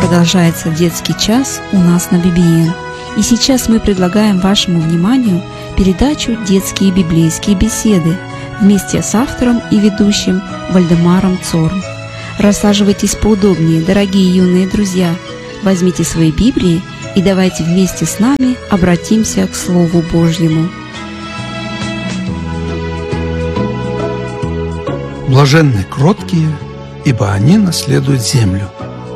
продолжается детский час у нас на BBN. И сейчас мы предлагаем вашему вниманию передачу «Детские библейские беседы» вместе с автором и ведущим Вальдемаром Цорн. Рассаживайтесь поудобнее, дорогие юные друзья. Возьмите свои Библии и давайте вместе с нами обратимся к Слову Божьему. Блаженны кроткие, ибо они наследуют землю.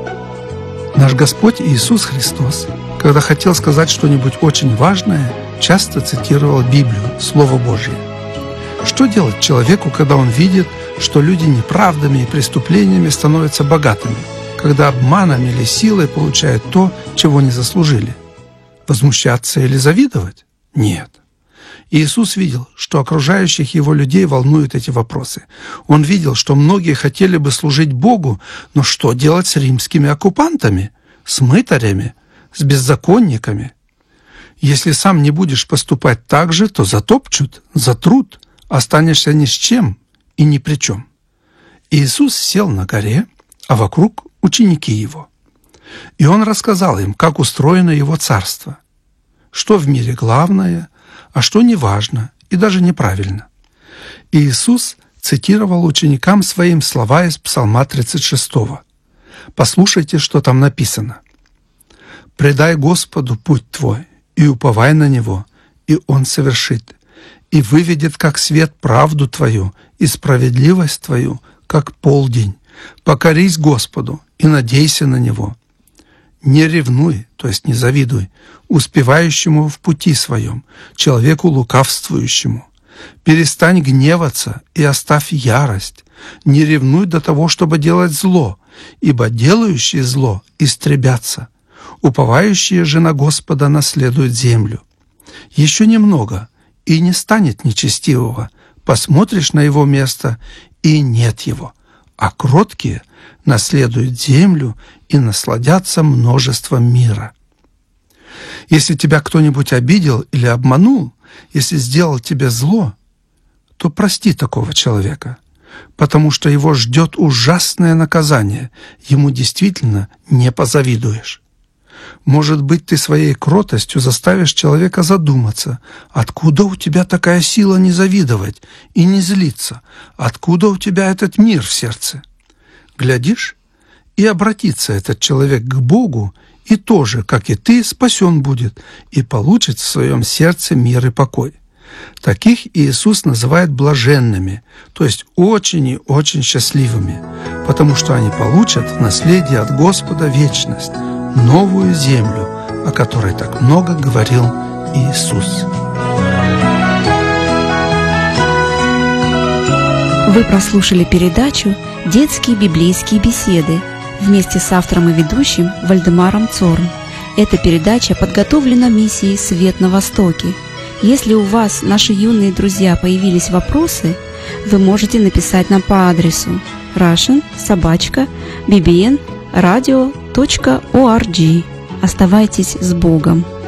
Наш Господь Иисус Христос, когда хотел сказать что-нибудь очень важное, часто цитировал Библию, Слово Божье. Что делать человеку, когда он видит, что люди неправдами и преступлениями становятся богатыми, когда обманом или силой получают то, чего не заслужили? Возмущаться или завидовать? Нет. Иисус видел, что окружающих его людей волнуют эти вопросы. Он видел, что многие хотели бы служить Богу, но что делать с римскими оккупантами, с мытарями, с беззаконниками? Если сам не будешь поступать так же, то затопчут, затрут, останешься ни с чем и ни при чем. Иисус сел на горе, а вокруг ученики его. И он рассказал им, как устроено его царство, что в мире главное, а что неважно и даже неправильно. Иисус цитировал ученикам своим слова из Псалма 36. Послушайте, что там написано. «Предай Господу путь твой, и уповай на Него, и Он совершит, и выведет, как свет, правду твою, и справедливость твою, как полдень. Покорись Господу и надейся на Него. Не ревнуй, то есть не завидуй, успевающему в пути своем, человеку лукавствующему. Перестань гневаться и оставь ярость. Не ревнуй до того, чтобы делать зло, ибо делающие зло истребятся. Уповающие же на Господа наследуют землю. Еще немного, и не станет нечестивого. Посмотришь на его место, и нет его. А кроткие наследуют землю и насладятся множеством мира». Если тебя кто-нибудь обидел или обманул, если сделал тебе зло, то прости такого человека, потому что его ждет ужасное наказание, ему действительно не позавидуешь. Может быть, ты своей кротостью заставишь человека задуматься, откуда у тебя такая сила не завидовать и не злиться, откуда у тебя этот мир в сердце. Глядишь, и обратится этот человек к Богу, и тоже, как и ты, спасен будет и получит в своем сердце мир и покой. Таких Иисус называет блаженными, то есть очень и очень счастливыми, потому что они получат в наследие от Господа вечность, новую землю, о которой так много говорил Иисус. Вы прослушали передачу «Детские библейские беседы» вместе с автором и ведущим Вальдемаром Цорн. Эта передача подготовлена миссией «Свет на Востоке». Если у вас, наши юные друзья, появились вопросы, вы можете написать нам по адресу russian@bbnradio.org. Оставайтесь с Богом!